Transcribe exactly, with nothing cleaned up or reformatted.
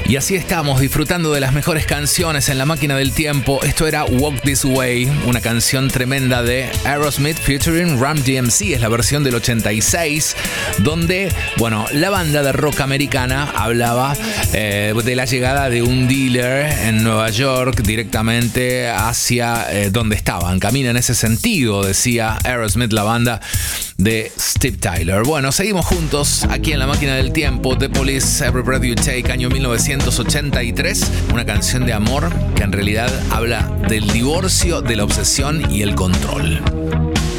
Y así estamos, disfrutando de las mejores canciones en la máquina del tiempo. Esto era Walk This Way, una canción tremenda de Aerosmith featuring Run D M C. Es la versión del ochenta y seis, donde, bueno, la banda de rock americana hablaba eh, de la llegada de un dealer en Nueva York directamente hacia eh, donde estaban. Camina en ese sentido, decía Aerosmith, la banda de Steve Tyler. Bueno, seguimos juntos aquí en la máquina del tiempo. The Police, Every Breath You Take, año mil novecientos ochenta y tres, una canción de amor que en realidad habla del divorcio, de la obsesión y el control.